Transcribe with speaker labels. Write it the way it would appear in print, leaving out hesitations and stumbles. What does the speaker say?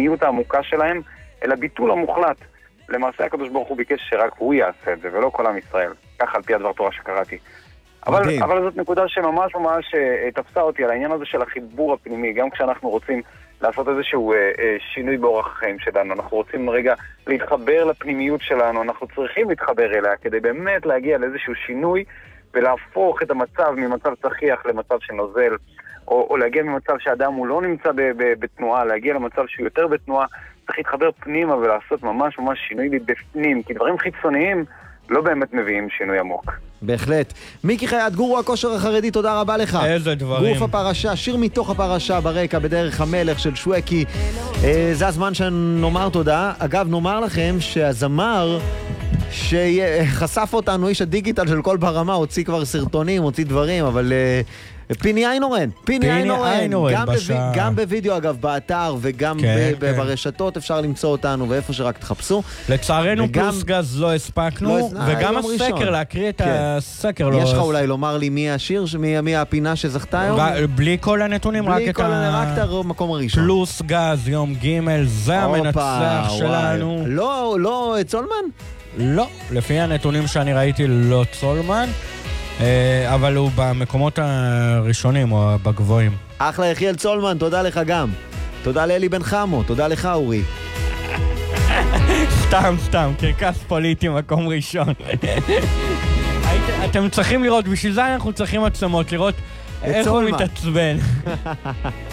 Speaker 1: הפנימיות העמוקה שלהם, אלא ביטול המוחלט. למעשה הקדוש ברוך הוא ביקש שרק הוא יעשה את זה, ולא כל עם ישראל. ככה על פי הדבר תורה שקראתי. אבל זאת נקודה שממש ממש תפסה אותי על העניין הזה של החיבור הפנימי, גם כשאנחנו רוצים לעשות איזשהו שינוי באורח החיים שלנו, אנחנו רוצים רגע להתחבר לפנימיות שלנו, אנחנו צריכים להתחבר אליה כדי באמת להגיע לאיזשהו שינוי ולהפוך את המצב ממצב צחיח למצב שנוזל, או להגיע ממצב שאדם הוא לא נמצא בתנועה, להגיע למצב שהוא יותר בתנועה, צריך להתחבר פנימה ולעשות ממש ממש שינוי בפנים, כי דברים חיצוניים לא באמת מביאים שינוי עמוק.
Speaker 2: בהחלט. מיקי חייט, גורו הכושר החרדי, תודה רבה לך.
Speaker 3: איזה דברים.
Speaker 2: גוף הפרשה, שיר מתוך הפרשה ברקע, בדרך המלך של שווקי. זה הזמן שנאמר תודה. אגב, נאמר לכם שהזמר שחשף אותנו, איש הדיגיטל של כל ברמה, הוציא כבר סרטונים, הוציא דברים, אבל פיני איינורן, גם בווידאו אגב, באתר וגם ברשתות אפשר למצוא אותנו, ואיפה שרק תחפשו.
Speaker 3: לצערנו פלוס גז לא הספקנו, וגם הסקר, להקריא את הסקר.
Speaker 2: יש לך אולי לומר לי מי השיר, מי הפינה שזכתה היום?
Speaker 3: בלי כל הנתונים, רק את
Speaker 2: המקום הראשון.
Speaker 3: פלוס גז, יום ג' זה המנצח שלנו.
Speaker 2: לא צולמן?
Speaker 3: לא, לפי הנתונים שאני ראיתי לא צולמן, אבל הוא במקומות הראשונים או בגבוהים.
Speaker 2: אחלה יחיאל צולמן, תודה לך גם. תודה לאלי בן חמו, תודה לך אורי.
Speaker 3: סתם, קרקס פוליטי מקום ראשון. אתם צריכים לראות, בשביל זה אנחנו צריכים עצמות, לראות איך הוא מתעצבן.